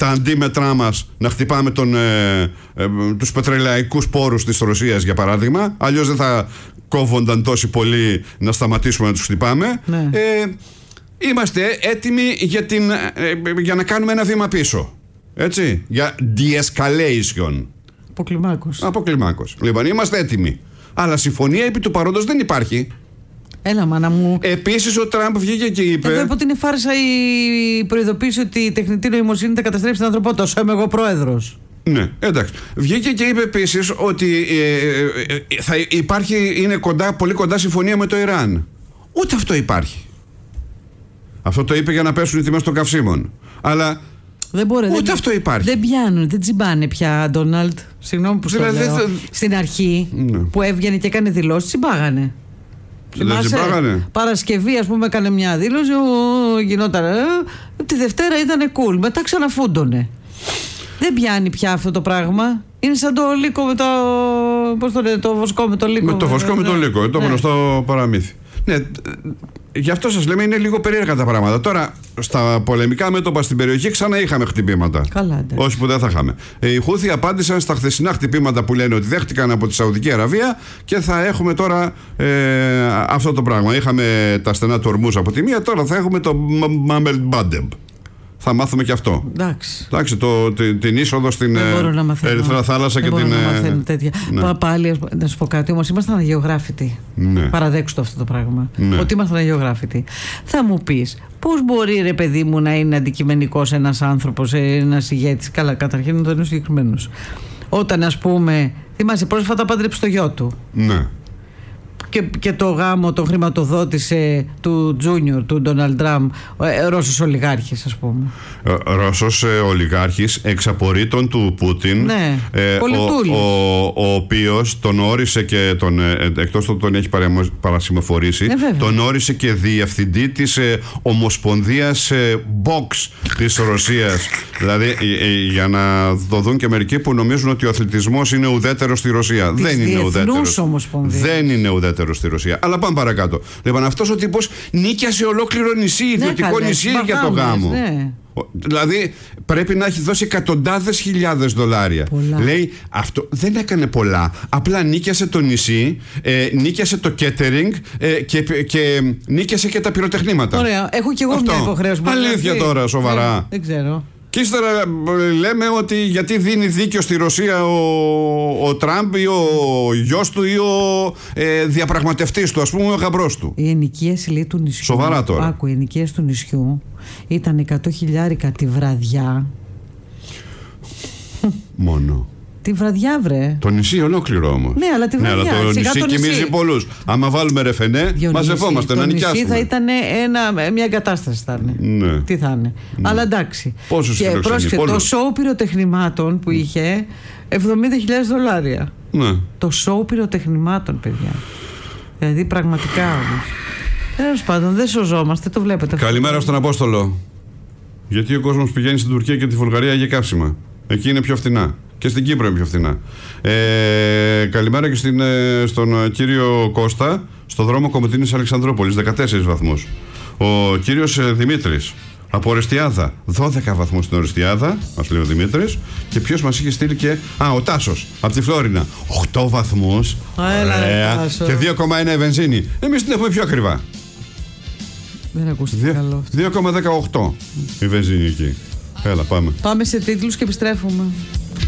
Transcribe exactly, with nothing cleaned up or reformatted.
τα αντίμετρά μας να χτυπάμε τον, ε, ε, τους πετρελαϊκούς πόρους της Ρωσίας, για παράδειγμα. Αλλιώς δεν θα κόβονταν τόσοι πολλοί να σταματήσουμε να τους χτυπάμε. Ναι. Ε, είμαστε έτοιμοι για, την, ε, για να κάνουμε ένα βήμα πίσω. Έτσι, για de-escalation. Αποκλιμάκωση. Αποκλιμάκωση. Λοιπόν, είμαστε έτοιμοι. Αλλά συμφωνία επί του παρόντος δεν υπάρχει. Έλα, μάνα μου. Επίσης, ο Τραμπ βγήκε και είπε. Εδώ από την φάρσα η προειδοποίηση ότι η τεχνητή νοημοσύνη θα καταστρέψει την ανθρωπότητα. Όσο είμαι εγώ πρόεδρος. Ναι, εντάξει. Βγήκε και είπε επίσης ότι ε, ε, ε, θα υπάρχει, είναι κοντά, πολύ κοντά συμφωνία με το Ιράν. Ούτε αυτό υπάρχει. Αυτό το είπε για να πέσουν οι τιμές των καυσίμων. Αλλά. Δεν μπορεί, ούτε δεν, αυτό υπάρχει. Δεν πιάνουν, δεν τσιμπάνε πια, Ντόναλντ. Συγγνώμη που δηλαδή, στο λέω. θα... Στην αρχή ναι. που έβγαινε και έκανε δηλώσεις, τσιμπάγανε. Δεν τσιμπάγανε. Παρασκευή, ας πούμε, έκανε μια δήλωση, ο, γινόταν. Ε, τη Δευτέρα ήταν cool. Μετά ξαναφούντωνε. Δεν πιάνει πια αυτό το πράγμα. Είναι σαν το λύκο με το. Πώς το λένε, το βοσκό με το λύκο. Με το βοσκό με, με το λύκο, το ναι. γνωστό παραμύθι. Ναι, γι' αυτό σας λέμε είναι λίγο περίεργα τα πράγματα. Τώρα, στα πολεμικά μέτωπα στην περιοχή ξανά είχαμε χτυπήματα. Καλά, όχι που δεν θα είχαμε. Οι Χούθοι απάντησαν στα χθεσινά χτυπήματα που λένε ότι δέχτηκαν από τη Σαουδική Αραβία και θα έχουμε τώρα ε, αυτό το πράγμα. Είχαμε τα στενά του Ορμούζ από τη μία, τώρα θα έχουμε το Μάμελ Μπάντεμπ. Θα μάθουμε και αυτό. Εντάξει. Εντάξει, το, την, την είσοδο στην Ερυθρά Θάλασσα δεν και την. Δεν μπορώ να μαθαίνω τέτοια. Ναι. Πάλι, να σου πω κάτι, όμως ήμασταν αγιογράφητοι. Ναι. Παραδέξου το αυτό το πράγμα. Ναι. Ότι ήμασταν αγιογράφητοι. Θα μου πεις, πώς μπορεί, ρε παιδί μου, να είναι αντικειμενικός ένας άνθρωπος, ένας ηγέτης. Καλά, καταρχήν δεν είναι συγκεκριμένος. Όταν, ας πούμε, θυμάσαι, πρόσφατα πάντρεψε το γιο του. Ναι. Και, και το γάμο τον χρηματοδότησε του Τζούνιορ, του Ντόναλντ Τραμπ, ε, Ρώσος ολιγάρχης, ας πούμε. Ε, Ρώσος ε, ολιγάρχης εξ απορρίτων του Πούτιν. Ναι, ε, ο, ο, ο οποίος τον όρισε και τον, ε, εκτός του τον έχει παρασημοφορήσει, ε, τον όρισε και διευθυντή της ε, Ομοσπονδίας ε, Box της Ρωσίας. Δηλαδή ε, ε, για να δοδούν και μερικοί που νομίζουν ότι ο αθλητισμός είναι ουδέτερος στη Ρωσία. Της δεν είναι ουδέτερος. Δεν είναι ουδέτερος στη Ρωσία. Αλλά πάμε παρακάτω. Λοιπόν, αυτός ο τύπος νίκιασε ολόκληρο νησί, ιδιωτικό ναι, νησί για το γάμο. Ναι. Δηλαδή πρέπει να έχει δώσει εκατοντάδες χιλιάδες δολάρια. Πολλά. Λέει αυτό δεν έκανε πολλά. Απλά νίκιασε το νησί, ε, νίκιασε το catering ε, και, και νίκιασε και τα πυροτεχνήματα. Ωραία. Έχω και εγώ αυτό. Μια υποχρέωση. Αλήθεια δηλαδή. Τώρα, σοβαρά. Δεν, δεν ξέρω. Και ύστερα λέμε ότι γιατί δίνει δίκιο στη Ρωσία ο, ο Τραμπ ή ο γιος του ή ο ε, διαπραγματευτής του, ας πούμε, ο γαμπρός του. Η ενοικίαση, λέει, του νησιού. Σοβαρά τώρα. Άκου, η ενοικίαση του νησιού ήταν εκατό χιλιάρικα τη βραδιά. Μόνο. Τη βραδιά, βρε. Το νησί ολόκληρο όμως. Ναι, αλλά τη βραδιά. Ναι, αλλά το Σιγά νησί το κοιμίζει πολλούς. Άμα βάλουμε ρεφενέ, μαζευόμαστε να νοικιάσουμε. Το νησί θα ήταν ένα, μια εγκατάσταση. Θα είναι. Ναι. Τι θα είναι. Ναι. Αλλά εντάξει. Πόσους και πρόσεχε, το σοου πυροτεχνημάτων που είχε εβδομήντα χιλιάδες δολάρια. Ναι. Το σοου πυροτεχνημάτων, παιδιά. Δηλαδή πραγματικά όμως. Τέλος πάντων, δεν σωζόμαστε, το βλέπετε. Καλημέρα στον Απόστολο. Γιατί ο κόσμος πηγαίνει στην Τουρκία και τη Βουλγαρία για καύσιμα. Εκεί είναι πιο φθηνά. Και στην Κύπρο είναι πιο φθηνά. Ε, καλημέρα και στην, στον κύριο Κώστα, στο δρόμο Κομωτινής Αλεξανδρούπολης, δεκατέσσερις βαθμούς. Ο κύριος Δημήτρης, από Ορεστιάδα, δώδεκα βαθμούς στην Ορεστιάδα, μας λέει ο Δημήτρης. Και ποιος μας είχε στείλει και. Α, ο Τάσος, από τη Φλόρινα, οκτώ βαθμούς. Έλα, και δύο κόμμα ένα η βενζίνη. Εμείς την έχουμε πιο ακριβά. Δεν ακούστηκε καλό. δύο κόμμα δεκαοκτώ η βενζίνη εκεί. Έλα, πάμε. Πάμε σε τίτλους και επιστρέφουμε.